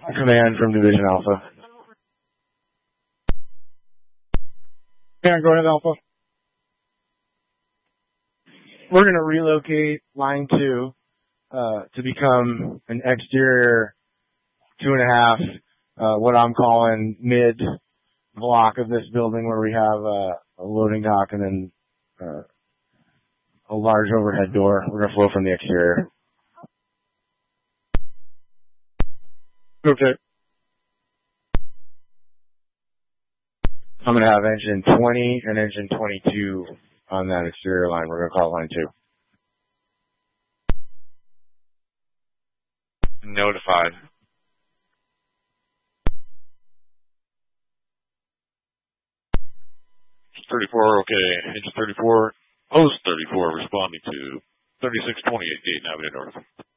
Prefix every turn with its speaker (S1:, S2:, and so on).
S1: Command from Division Alpha.
S2: Command, go ahead, Alpha. We're going to relocate line 2 to become an exterior 2.5, what I'm calling mid block of this building, where we have a loading dock and then a large overhead door. We're going to flow from the exterior.
S1: Okay. I'm going to have engine 20 and engine 22 on that exterior line. We're going to call line 2.
S3: Notified. Engine 34, okay. Engine 34, post 34, responding to 3628 Dayton Avenue North.